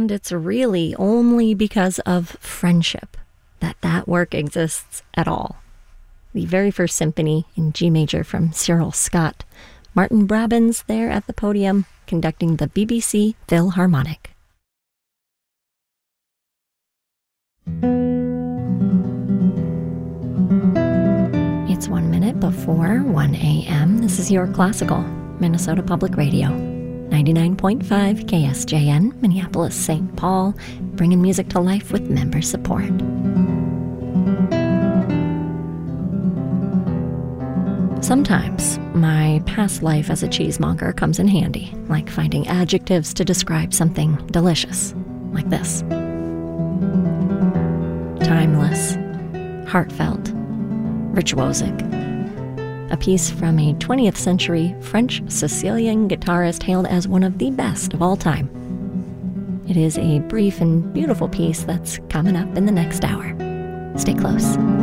And it's really only because of friendship that work exists at all. The very first symphony in G major from Cyril Scott. Martin Brabins there at the podium conducting the BBC Philharmonic. It's 1 minute before 1 a.m. This is your classical Minnesota Public Radio. 99.5 KSJN, Minneapolis, St. Paul, bringing music to life with member support. Sometimes my past life as a cheesemonger comes in handy, like finding adjectives to describe something delicious, like this. Timeless, heartfelt, virtuosic. A piece from a 20th century French Sicilian guitarist hailed as one of the best of all time. It is a brief and beautiful piece that's coming up in the next hour. Stay close.